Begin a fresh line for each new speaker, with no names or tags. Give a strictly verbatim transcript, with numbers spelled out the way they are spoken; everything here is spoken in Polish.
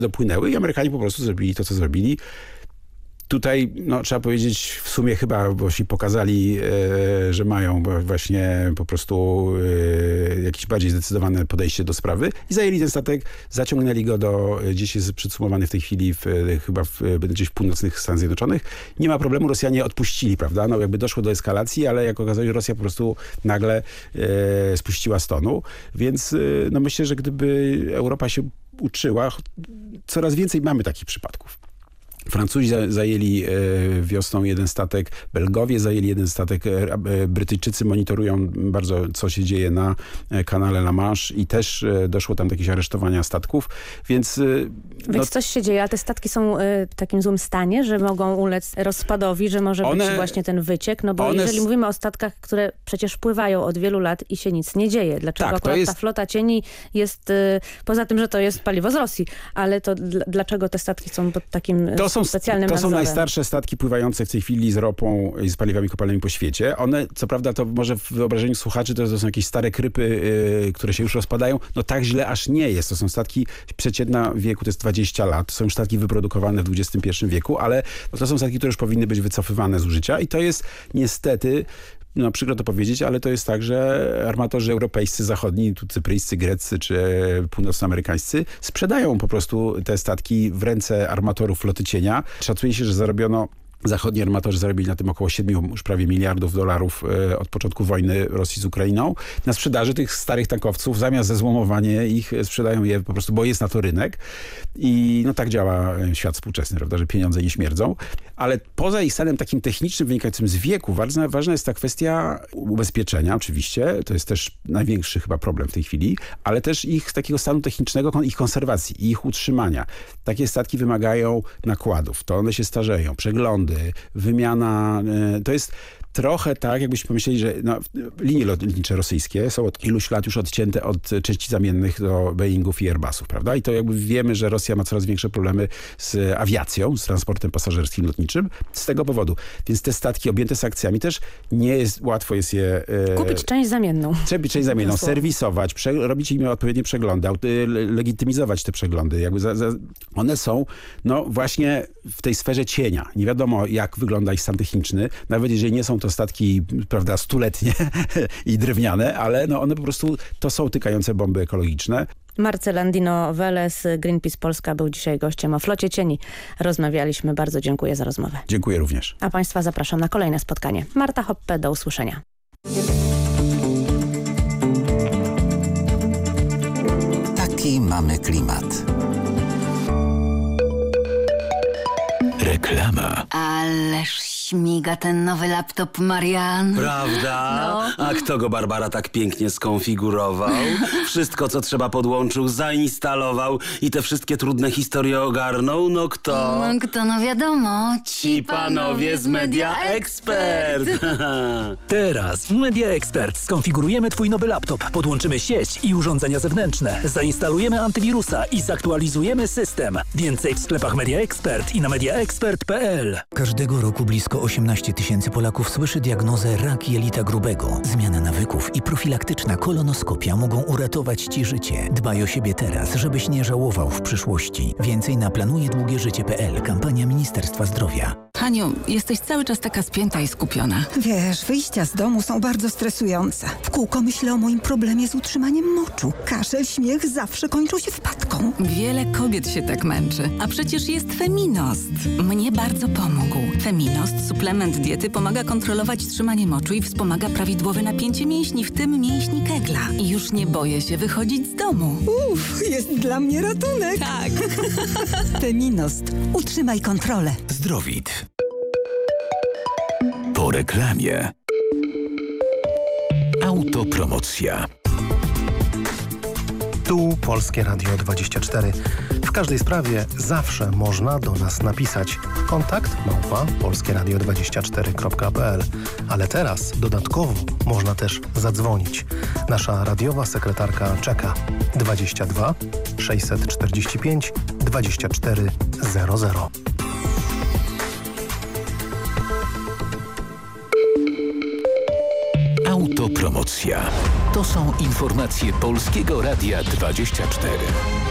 dopłynęły i Amerykanie po prostu zrobili to, co zrobili. Tutaj, no, trzeba powiedzieć, w sumie chyba, bo się pokazali, e, że mają właśnie po prostu e, jakieś bardziej zdecydowane podejście do sprawy i zajęli ten statek, zaciągnęli go do, gdzieś jest przydsumowany w tej chwili w, chyba w, gdzieś w północnych Stanach Zjednoczonych. Nie ma problemu, Rosjanie odpuścili, prawda? No jakby doszło do eskalacji, ale jak okazało się, Rosja po prostu nagle e, spuściła z tonu. Więc e, no myślę, że gdyby Europa się uczyła, coraz więcej mamy takich przypadków. Francuzi zajęli wiosną jeden statek, Belgowie zajęli jeden statek, Brytyjczycy monitorują bardzo, co się dzieje na kanale La Manche i też doszło tam do jakiegoś aresztowania statków, więc...
Więc no, coś się dzieje, a te statki są w takim złym stanie, że mogą ulec rozpadowi, że może one, być właśnie ten wyciek, no bo one, jeżeli mówimy o statkach, które przecież pływają od wielu lat i się nic nie dzieje, dlaczego tak, akurat jest... ta flota cieni jest, poza tym, że to jest paliwo z Rosji, ale to dlaczego te statki są pod takim... To są, specjalnym
to
nadzorem.
są najstarsze statki pływające w tej chwili z ropą i z paliwami kopalnymi po świecie. One, co prawda, to może w wyobrażeniu słuchaczy to, to są jakieś stare krypy, yy, które się już rozpadają. No tak źle aż nie jest. To są statki, przeciętna wieku to jest dwadzieścia lat. To są już statki wyprodukowane w dwudziestym pierwszym wieku, ale no, to są statki, które już powinny być wycofywane z użycia i to jest niestety... No przykro to powiedzieć, ale to jest tak, że armatorzy europejscy, zachodni, tu cypryjscy, greccy czy północnoamerykańscy sprzedają po prostu te statki w ręce armatorów floty cienia. Szacuje się, że zarobiono Zachodni armatorzy zarobili na tym około siedmiu już prawie miliardów dolarów e, od początku wojny Rosji z Ukrainą. Na sprzedaży tych starych tankowców, zamiast za złomowanie ich, sprzedają je po prostu, bo jest na to rynek. I no tak działa świat współczesny, prawda, że pieniądze nie śmierdzą. Ale poza ich stanem takim technicznym wynikającym z wieku, ważna, ważna jest ta kwestia ubezpieczenia oczywiście. To jest też największy chyba problem w tej chwili, ale też ich takiego stanu technicznego, ich konserwacji, ich utrzymania. Takie statki wymagają nakładów. To one się starzeją, przeglądy, wymiana, to jest trochę tak, jakbyśmy pomyśleli, że no, linie lotnicze rosyjskie są od iluś lat już odcięte od części zamiennych do Boeingów i Airbusów, prawda? I to jakby wiemy, że Rosja ma coraz większe problemy z awiacją, z transportem pasażerskim lotniczym z tego powodu. Więc te statki objęte sankcjami też nie jest, łatwo jest je...
E, Kupić część zamienną.
Kupić część zamienną, serwisować, prze, robić im odpowiednie przeglądy, legitymizować te przeglądy. Jakby za, za, one są no właśnie w tej sferze cienia. Nie wiadomo, jak wygląda ich stan techniczny, nawet jeżeli nie są to statki, prawda, stuletnie i drewniane, ale no one po prostu to są tykające bomby ekologiczne.
Marcel Andino-Veles, Greenpeace Polska był dzisiaj gościem. O flocie cieni rozmawialiśmy. Bardzo dziękuję za rozmowę.
Dziękuję również.
A Państwa zapraszam na kolejne spotkanie. Marta Hoppe, do usłyszenia.
Taki mamy klimat.
Reklama.
Ależ śmiga ten nowy laptop, Marian.
Prawda? No. A kto go, Barbara, tak pięknie skonfigurował? Wszystko, co trzeba, podłączył, zainstalował i te wszystkie trudne historie ogarnął? No kto?
No kto, no wiadomo.
Ci panowie z Media Expert.
Teraz w Media Expert skonfigurujemy twój nowy laptop, podłączymy sieć i urządzenia zewnętrzne, zainstalujemy antywirusa i zaktualizujemy system. Więcej w sklepach Media Expert i na media expert kropka p l.
Każdego roku blisko osiemnaście tysięcy Polaków słyszy diagnozę rak jelita grubego. Zmiana nawyków i profilaktyczna kolonoskopia mogą uratować ci życie. Dbaj o siebie teraz, żebyś nie żałował w przyszłości. Więcej na planuje długie życie kropka p l. Kampania Ministerstwa Zdrowia.
Haniu, jesteś cały czas taka spięta i skupiona.
Wiesz, wyjścia z domu są bardzo stresujące. W kółko myślę o moim problemie z utrzymaniem moczu. Kaszel, śmiech zawsze kończą się wpadką.
Wiele kobiet się tak męczy, a przecież jest Feminost. Mnie bardzo pomógł. Feminost, suplement diety, pomaga kontrolować trzymanie moczu i wspomaga prawidłowe napięcie mięśni, w tym mięśni kegla. I już nie boję się wychodzić z domu.
Uff, jest dla mnie ratunek.
Tak.
Feminost. Utrzymaj kontrolę.
Zdrowit. Po reklamie. Autopromocja.
Tu Polskie Radio dwadzieścia cztery. W każdej sprawie zawsze można do nas napisać. Kontakt małpa polskieradio dwadzieścia cztery kropka p l. Ale teraz dodatkowo można też zadzwonić. Nasza radiowa sekretarka czeka. dwadzieścia dwa sześćset czterdzieści pięć dwadzieścia cztery zero zero.
Autopromocja. To są informacje Polskiego Radia dwadzieścia cztery.